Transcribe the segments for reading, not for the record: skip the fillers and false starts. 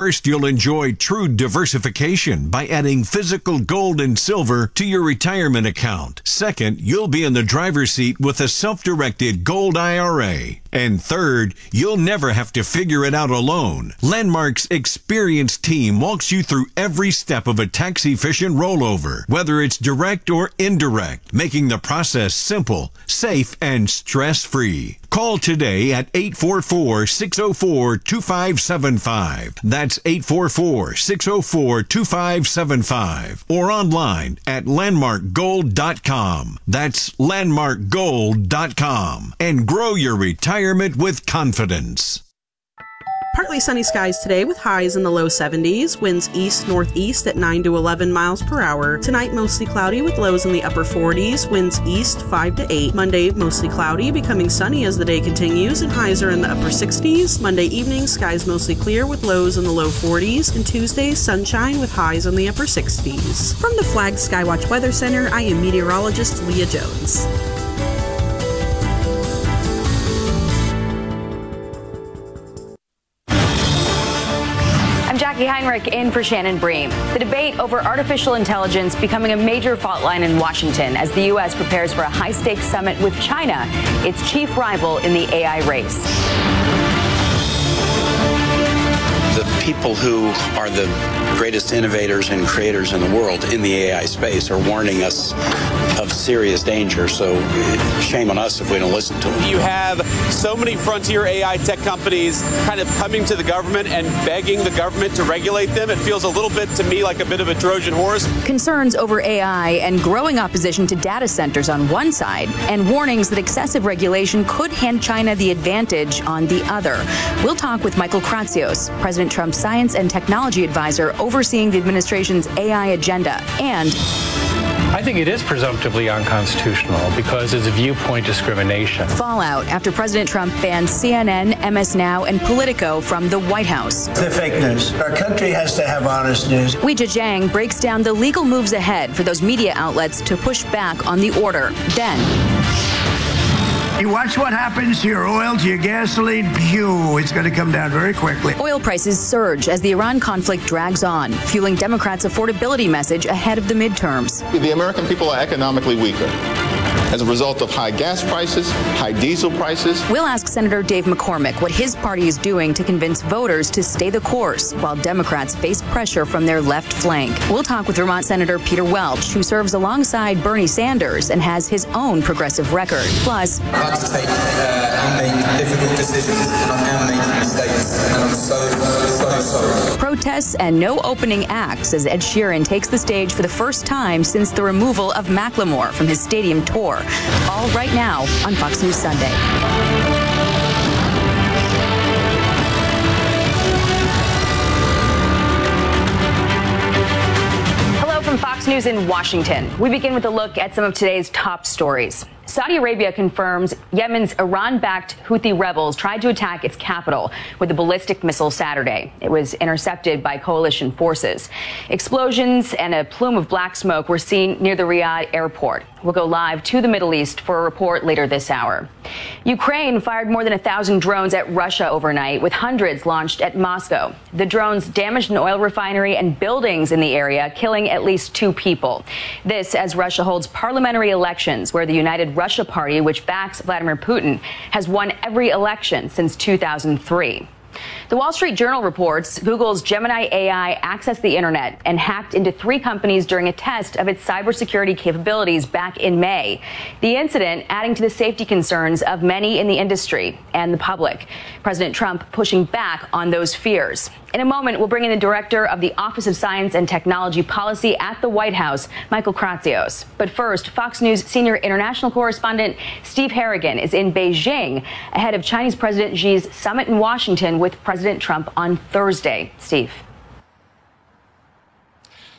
First, you'll enjoy true diversification by adding physical gold and silver to your retirement account. Second, you'll be in the driver's seat with a self-directed gold IRA. And third, you'll never have to figure it out alone. Landmark's experienced team walks you through every step of a tax-efficient rollover, whether it's direct or indirect, making the process simple, safe, and stress-free. Call today at 844-604-2575. That's 844-604-2575. Or online at landmarkgold.com. That's landmarkgold.com. And grow your retirement with confidence. Partly sunny skies today with highs in the low 70s. Winds east-northeast at 9 to 11 miles per hour. Tonight, mostly cloudy with lows in the upper 40s. Winds east 5 to 8. Monday, mostly cloudy, becoming sunny as the day continues, and highs are in the upper 60s. Monday evening, skies mostly clear with lows in the low 40s. And Tuesday, sunshine with highs in the upper 60s. From the Flag Skywatch Weather Center, I am meteorologist Leah Jones. Jackie Heinrich in for Shannon Bream. The debate over artificial intelligence becoming a major fault line in Washington as the U.S. prepares for a high-stakes summit with China, its chief rival in the AI race. The people who are the greatest innovators and creators in the world in the AI space are warning us of serious danger, so shame on us if we don't listen to them. You have so many frontier AI tech companies kind of coming to the government and begging the government to regulate them. It feels a little bit to me like a bit of a Trojan horse. Concerns over AI and growing opposition to data centers on one side, and warnings that excessive regulation could hand China the advantage on the other. We'll talk with Michael Kratsios, President Trump's science and technology advisor overseeing the administration's AI agenda, and I think it is presumptively unconstitutional because it's viewpoint discrimination. Fallout after President Trump banned CNN, MS Now, and Politico from the White House. They're fake news. Our country has to have honest news. Weijia Jiang breaks down the legal moves ahead for those media outlets to push back on the order. Then, you watch what happens to your oil, to your gasoline, pew, it's going to come down very quickly. Oil prices surge as the Iran conflict drags on, fueling Democrats' affordability message ahead of the midterms. The American people are economically weaker as a result of high gas prices, high diesel prices. We'll ask Senator Dave McCormick what his party is doing to convince voters to stay the course while Democrats face pressure from their left flank. We'll talk with Vermont Senator Peter Welch, who serves alongside Bernie Sanders and has his own progressive record. Plus, I like to take and make difficult decisions, and I am making mistakes, and I'm so sorry. Protests and no opening acts as Ed Sheeran takes the stage for the first time since the removal of Macklemore from his stadium tour. All right now on Fox News Sunday. Hello from Fox News in Washington. We begin with a look at some of today's top stories. Saudi Arabia confirms Yemen's Iran-backed Houthi rebels tried to attack its capital with a ballistic missile Saturday. It was intercepted by coalition forces. Explosions and a plume of black smoke were seen near the Riyadh airport. We'll go live to the Middle East for a report later this hour. Ukraine fired more than 1,000 drones at Russia overnight, with hundreds launched at Moscow. The drones damaged an oil refinery and buildings in the area, killing at least 2 people. This as Russia holds parliamentary elections where the United Russia Party, which backs Vladimir Putin, has won every election since 2003. The Wall Street Journal reports Google's Gemini AI accessed the internet and hacked into 3 companies during a test of its cybersecurity capabilities back in May. The incident adding to the safety concerns of many in the industry and the public. President Trump pushing back on those fears. In a moment, we'll bring in the director of the Office of Science and Technology Policy at the White House, Michael Kratsios. But first, Fox News senior international correspondent Steve Harrigan is in Beijing ahead of Chinese President Xi's summit in Washington with President Trump on Thursday. Steve.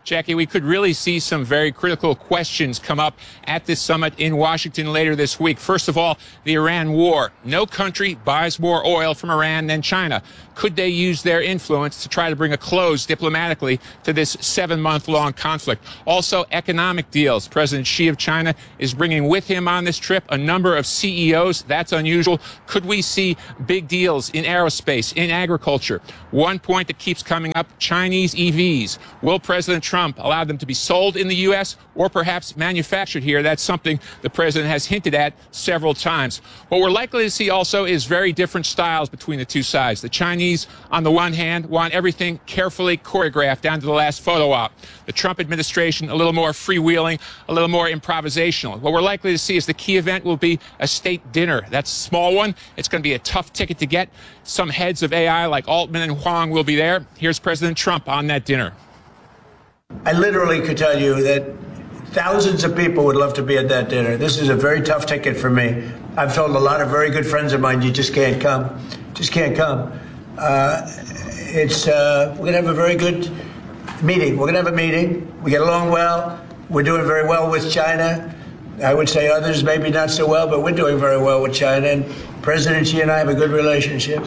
Jackie, we could really see some very critical questions come up at this summit in Washington later this week. First of all, the Iran war. No country buys more oil from Iran than China. Could they use their influence to try to bring a close diplomatically to this 7-month-long conflict? Also, economic deals. President Xi of China is bringing with him on this trip a number of CEOs. That's unusual. Could we see big deals in aerospace, in agriculture? One point that keeps coming up, Chinese EVs. Will President Trump allow them to be sold in the U.S. or perhaps manufactured here? That's something the president has hinted at several times. What we're likely to see also is very different styles between the two sides. The Chinese, on the one hand, want everything carefully choreographed down to the last photo op. The Trump administration, a little more freewheeling, a little more improvisational. What we're likely to see is the key event will be a state dinner. That's a small one. It's going to be a tough ticket to get. Some heads of AI like Altman and Huang will be there. Here's President Trump on that dinner. I literally could tell you that thousands of people would love to be at that dinner. This is a very tough ticket for me. I've told a lot of very good friends of mine, you just can't come. Just can't come. We're going to have a very good meeting. We're going to have a meeting. We get along well. We're doing very well with China. I would say others maybe not so well, but we're doing very well with China. And President Xi and I have a good relationship.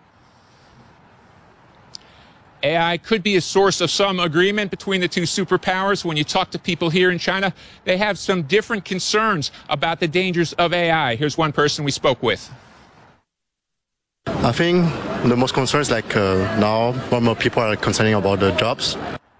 AI could be a source of some agreement between the two superpowers. When you talk to people here in China, they have some different concerns about the dangers of AI. Here's one person we spoke with. I think the most concerns now more and more people are concerning about the jobs.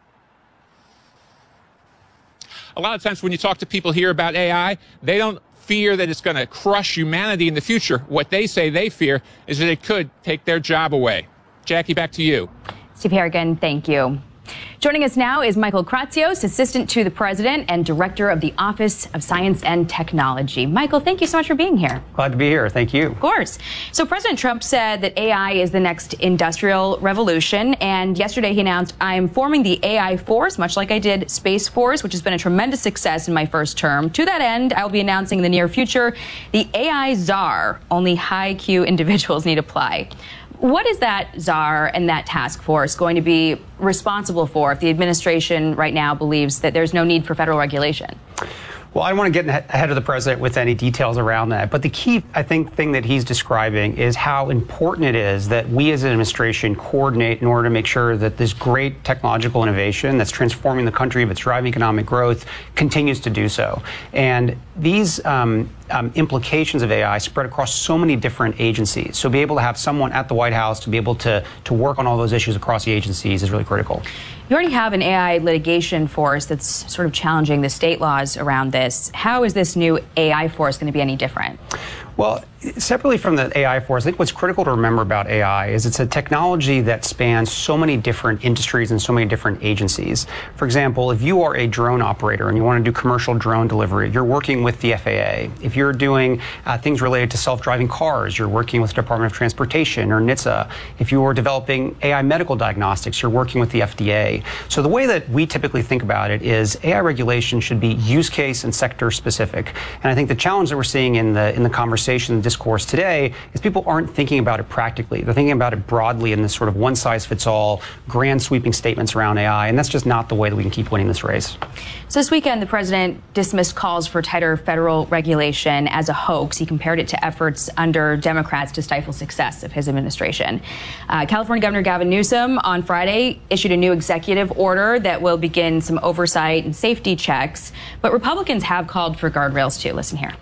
A lot of times when you talk to people here about AI, they don't fear that it's going to crush humanity in the future. What they say they fear is that it could take their job away. Jackie, back to you. Steve Harrigan, thank you. Joining us now is Michael Kratsios, Assistant to the President and Director of the Office of Science and Technology. Michael, thank you so much for being here. Glad to be here. Thank you. Of course. So President Trump said that AI is the next industrial revolution. And yesterday he announced, I am forming the AI Force, much like I did Space Force, which has been a tremendous success in my first term. To that end, I will be announcing in the near future the AI Czar. Only high IQ individuals need apply. What is that czar and that task force going to be responsible for if the administration right now believes that there's no need for federal regulation? Well, I don't want to get ahead of the president with any details around that. But the key, I think, thing that he's describing is how important it is that we as an administration coordinate in order to make sure that this great technological innovation that's transforming the country, that's driving economic growth, continues to do so. And these implications of AI spread across so many different agencies. So be able to have someone at the White House to be able to work on all those issues across the agencies is really critical. You already have an AI litigation force that's sort of challenging the state laws around this. How is this new AI force going to be any different? Well, separately from the AI force, I think what's critical to remember about AI is it's a technology that spans so many different industries and so many different agencies. For example, if you are a drone operator and you want to do commercial drone delivery, you're working with the FAA. If you're doing things related to self-driving cars, you're working with the Department of Transportation or NHTSA. If you are developing AI medical diagnostics, you're working with the FDA. So the way that we typically think about it is AI regulation should be use case and sector specific. And I think the challenge that we're seeing in the conversation, the discourse today, is people aren't thinking about it practically. They're thinking about it broadly in this sort of one-size-fits-all, grand sweeping statements around AI, and that's just not the way that we can keep winning this race. So this weekend, the president dismissed calls for tighter federal regulation as a hoax. He compared it to efforts under Democrats to stifle success of his administration. California Governor Gavin Newsom on Friday issued a new executive order that will begin some oversight and safety checks, but Republicans have called for guardrails too. Listen here.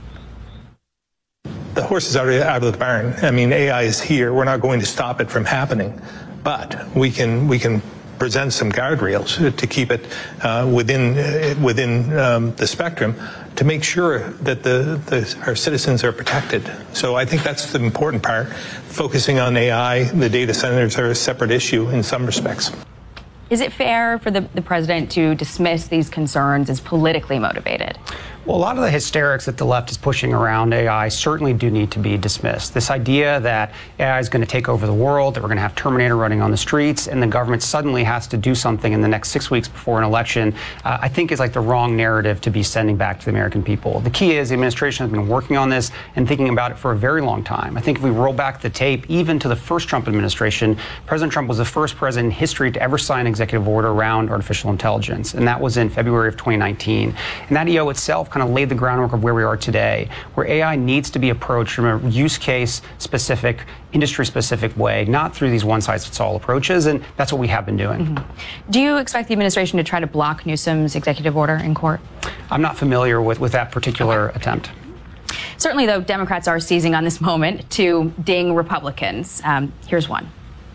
The horse is already out of the barn. I mean, AI is here. We're not going to stop it from happening, but we can present some guardrails to keep it within the spectrum to make sure that our citizens are protected. So I think that's the important part. Focusing on AI, the data centers are a separate issue in some respects. Is it fair for the president to dismiss these concerns as politically motivated? Well, a lot of the hysterics that the left is pushing around AI certainly do need to be dismissed. This idea that AI is going to take over the world, that we're going to have Terminator running on the streets, and the government suddenly has to do something in the next 6 weeks before an election, I think is like the wrong narrative to be sending back to the American people. The key is the administration has been working on this and thinking about it for a very long time. I think if we roll back the tape, even to the first Trump administration, President Trump was the first president in history to ever sign an executive order around artificial intelligence, and that was in February of 2019. And that EO itself kind of laid the groundwork of where we are today, where AI needs to be approached from a use case specific, industry specific way, not through these one size fits all approaches, and that's what we have been doing. Mm-hmm. Do you expect the administration to try to block Newsom's executive order in court? I'm not familiar with that particular attempt. Certainly, though, Democrats are seizing on this moment to ding Republicans. Here's one.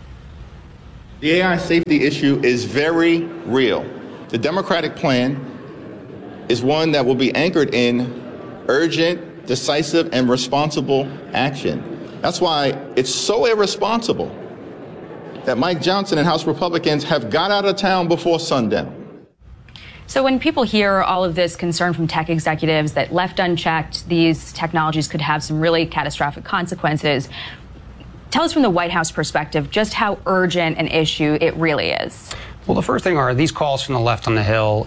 The AI safety issue is very real. The Democratic plan is one that will be anchored in urgent, decisive, and responsible action. That's why it's so irresponsible that Mike Johnson and House Republicans have got out of town before sundown. So when people hear all of this concern from tech executives that left unchecked, these technologies could have some really catastrophic consequences, tell us from the White House perspective just how urgent an issue it really is. Well, the first thing are these calls from the left on the Hill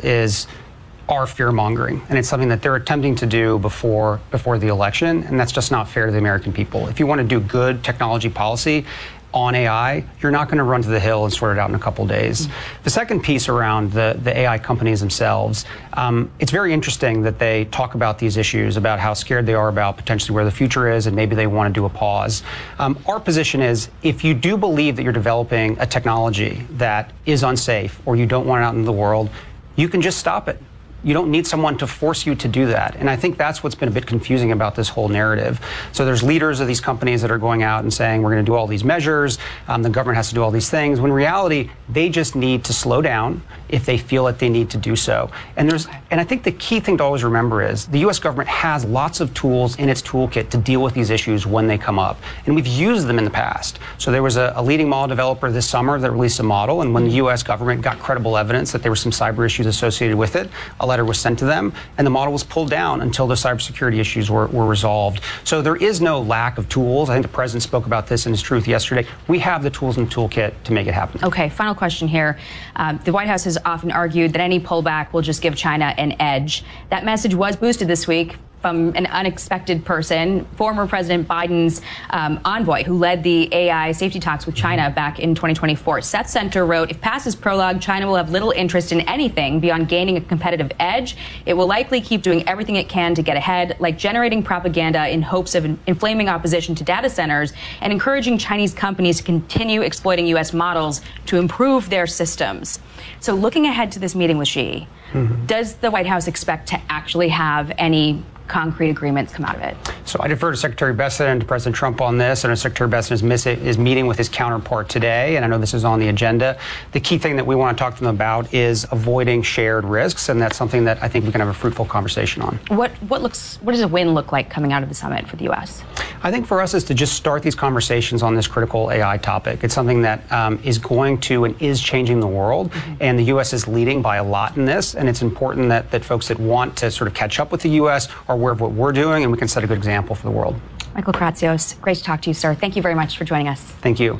are fear-mongering, and it's something that they're attempting to do before the election, and that's just not fair to the American people. If you want to do good technology policy on AI, you're not going to run to the Hill and sort it out in a couple days. The second piece around the AI companies themselves, it's very interesting that they talk about these issues, about how scared they are about potentially where the future is, and maybe they want to do a pause. Our position is, if you do believe that you're developing a technology that is unsafe, or you don't want it out in the world, you can just stop it. You don't need someone to force you to do that. And I think that's what's been a bit confusing about this whole narrative. So there's leaders of these companies that are going out and saying, we're going to do all these measures, the government has to do all these things, when in reality, they just need to slow down if they feel that they need to do so. And I think the key thing to always remember is the U.S. government has lots of tools in its toolkit to deal with these issues when they come up. And we've used them in the past. So there was a leading model developer this summer that released a model, and when the U.S. government got credible evidence that there were some cyber issues associated with it, a letter was sent to them, and the model was pulled down until the cybersecurity issues were resolved. So there is no lack of tools. I think the president spoke about this in his Truth yesterday. We have the tools in the toolkit to make it happen. Okay, final question here. The White House has often argued that any pullback will just give China an edge. That message was boosted this week from an unexpected person, former President Biden's envoy, who led the AI safety talks with China back in 2024. Seth Center wrote, if past his prologue, China will have little interest in anything beyond gaining a competitive edge. It will likely keep doing everything it can to get ahead, like generating propaganda in hopes of inflaming opposition to data centers and encouraging Chinese companies to continue exploiting U.S. models to improve their systems. So looking ahead to this meeting with Xi, does the White House expect to actually have any concrete agreements come out of it? So I defer to Secretary Bessent and to President Trump on this, and Secretary Bessent is meeting with his counterpart today, and I know this is on the agenda. The key thing that we want to talk to them about is avoiding shared risks, and that's something that I think we can have a fruitful conversation on. What does a win look like coming out of the summit for the U.S.? I think for us is to just start these conversations on this critical AI topic. It's something that is going to and is changing the world, and the U.S. is leading by a lot in this, and it's important that folks that want to sort of catch up with the U.S. are aware of what we're doing, and we can set a good example for the world. Michael Kratsios, great to talk to you, sir. Thank you very much for joining us. Thank you.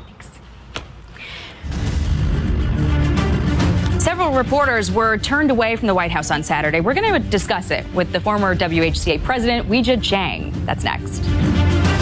Thanks. Several reporters were turned away from the White House on Saturday. We're going to discuss it with the former WHCA president, Weijia Jiang. That's next.